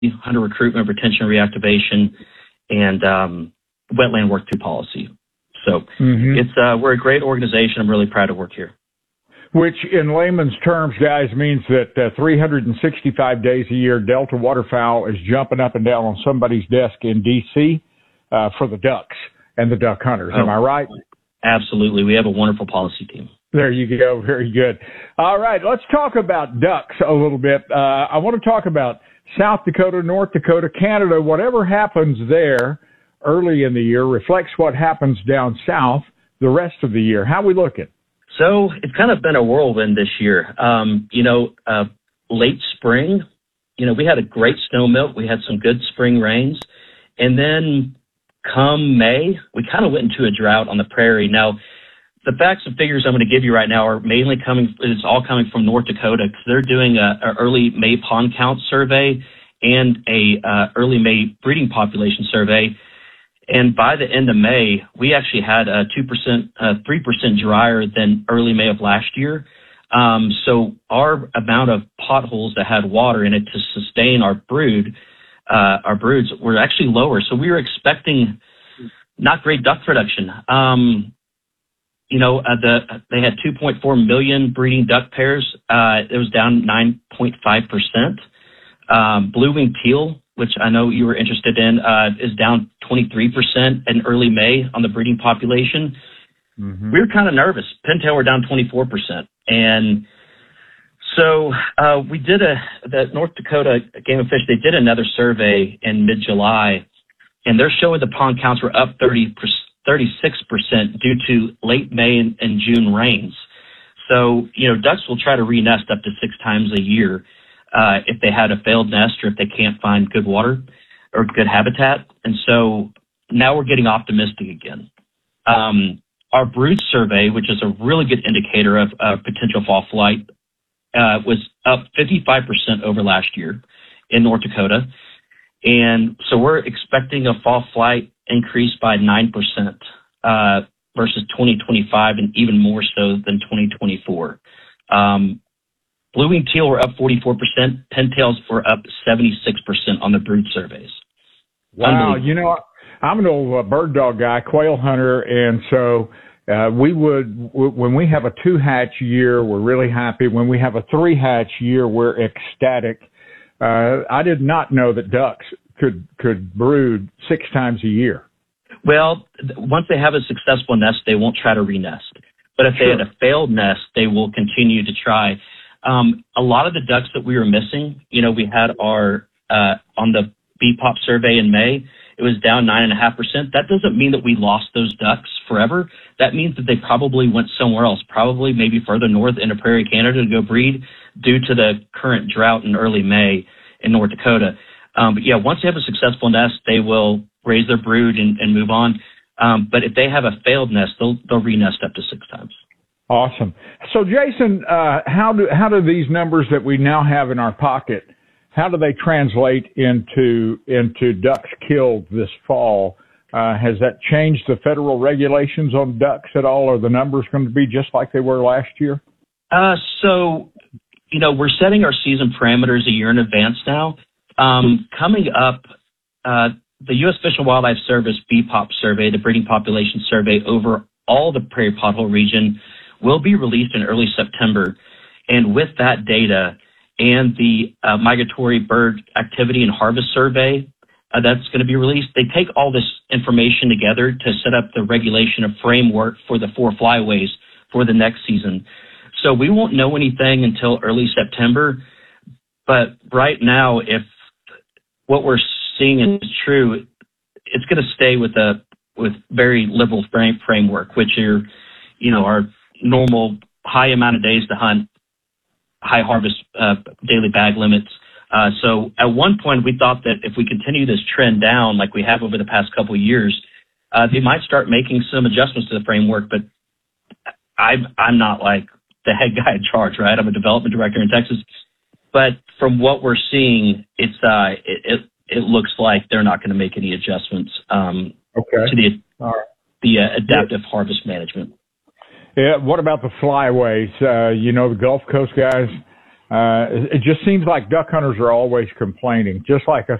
hunter recruitment, retention, reactivation, and wetland work through policy. So we're a great organization. I'm really proud to work here. Which, in layman's terms, guys, means that 365 days a year, Delta waterfowl is jumping up and down on somebody's desk in D.C. For the ducks and the duck hunters. Am I right? Absolutely. We have a wonderful policy team. There you go. Very good. All right. Let's talk about ducks a little bit. I want to talk about South Dakota, North Dakota, Canada. Whatever happens there early in the year reflects what happens down south the rest of the year. How we looking? So it's kind of been a whirlwind this year. Late spring, we had a great snow melt. We had some good spring rains. And then come May, we kind of went into a drought on the prairie. Now, the facts and figures I'm going to give you right now are mainly it's all coming from North Dakota, because they're doing a early May pond count survey and a early May breeding population survey. And by the end of May, we actually had 3% drier than early May of last year. So our amount of potholes that had water in it to sustain our broods were actually lower. So we were expecting not great duck production. They had 2.4 million breeding duck pairs. It was down 9.5%. Blue-winged teal, which I know you were interested in, is down 23% in early May on the breeding population. We were kind of nervous. Pintail were down 24%. And so we did the North Dakota Game and Fish, they did another survey in mid-July, and they're showing the pond counts were up 36% due to late May and June rains. So, ducks will try to re-nest up to 6 times a year if they had a failed nest or if they can't find good water or good habitat. And so now we're getting optimistic again. Our brood survey, which is a really good indicator of potential fall flight, was up 55% over last year in North Dakota. And so we're expecting a fall flight increase by 9% versus 2025, and even more so than 2024. Blue-winged teal were up 44%. Pintails were up 76% on the brood surveys. Wow. I'm an old bird dog guy, quail hunter, and so when we have a 2-hatch year, we're really happy. When we have a 3-hatch year, we're ecstatic. I did not know that ducks could brood 6 times a year. Well, once they have a successful nest, they won't try to re-nest. But if they had a failed nest, they will continue to try. A lot of the ducks that we were missing, we had our on the BPOP survey in May, it was down 9.5%. That doesn't mean that we lost those ducks forever. That means that they probably went somewhere else, probably maybe further north into Prairie, Canada to go breed due to the current drought in early May in North Dakota. But yeah, once they have a successful nest, they will raise their brood and move on. But if they have a failed nest, they'll re-nest up to 6 times. Awesome. So Jason, how do these numbers that we now have in our pocket, how do they translate into ducks killed this fall? Has that changed the federal regulations on ducks at all? Are the numbers going to be just like they were last year? So, we're setting our season parameters a year in advance now. Coming up, the U.S. Fish and Wildlife Service BPOP survey, the breeding population survey over all the prairie pothole region, will be released in early September. And with that data and the migratory bird activity and harvest survey that's going to be released, they take all this information together to set up the regulation of framework for the 4 flyways for the next season. So we won't know anything until early September. But right now, if what we're seeing is true, it's going to stay with very liberal framework, which are, our normal high amount of days to hunt, high harvest daily bag limits. So at one point, we thought that if we continue this trend down like we have over the past couple of years, they might start making some adjustments to the framework. But I'm not like the head guy in charge, right? I'm a development director in Texas. But from what we're seeing, it looks like they're not going to make any adjustments to the adaptive harvest management. Yeah. What about the flyways? The Gulf Coast guys, it just seems like duck hunters are always complaining, just like us